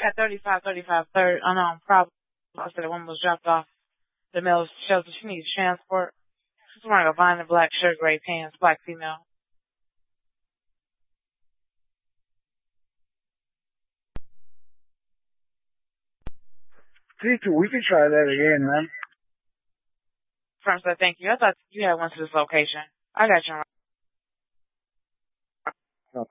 at 3535 3rd, unknown problem. I said the woman was dropped off the male shelter. She needs transport. She's wearing a violent black shirt, gray pants, black female. Teacher, we can try that again, man. Firm said, thank you. I thought you had one to this location. I got you. Okay.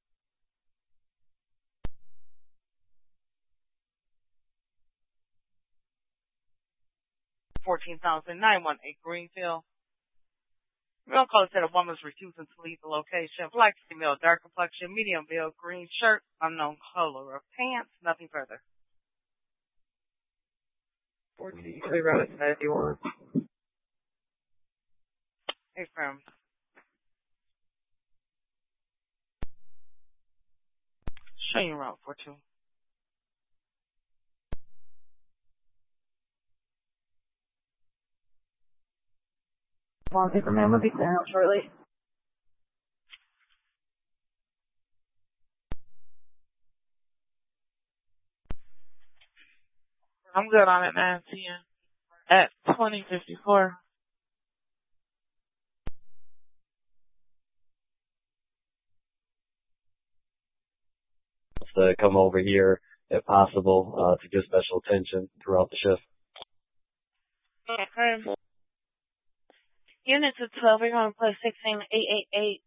14,918 Greenfield. Real call said a woman is refusing to leave the location. Black female, dark complexion, medium build, green shirt, unknown color of pants, nothing further. 14, route 91. Hey, firm. Show you route 42. Long paper man will be sent out shortly. I'm good on it, 9 p.m. at 2054. To come over here, if possible, to give special attention throughout the shift. Okay. Units of 12, we're going to put 16888.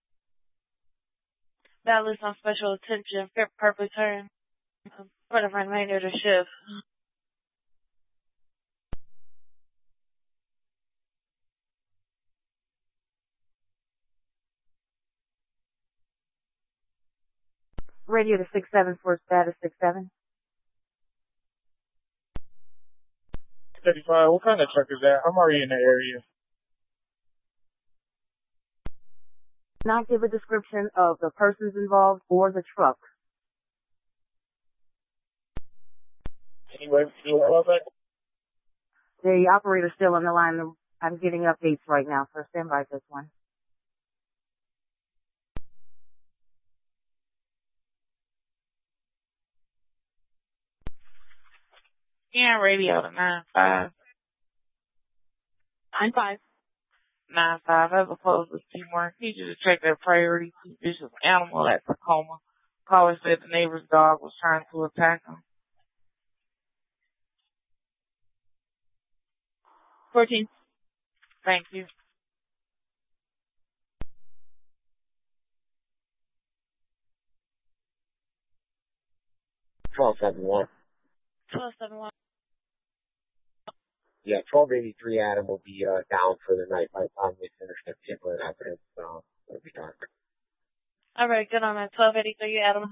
That list on special attention, fit purpose turn for the remainder of the shift. Radio to 67 for status 67. 35, what kind of truck is that? I'm already in the area. Not give a description of the persons involved or the truck. Anyway, do all that? The operator's still on the line. I'm getting updates right now, so stand by this one. Yeah, radio to 95. 95. 95, as opposed to teamwork. Need you to check their priority to vicious animal at Tacoma. Caller said the neighbor's dog was trying to attack him. 14. Thank you. Twelve 1271. 1271. Yeah, 1283 Adam will be down for the night by the time we finish the particular evidence. It'll be dark. All right, good on that. 1283 Adam.